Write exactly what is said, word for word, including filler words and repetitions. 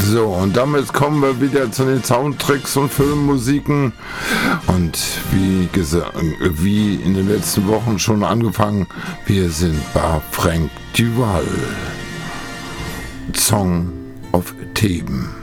So, und damit kommen wir wieder zu den Soundtracks und Filmmusiken. Und wie gesagt, wie in den letzten Wochen schon angefangen, wir sind bei Frank Duval. Song of Theben.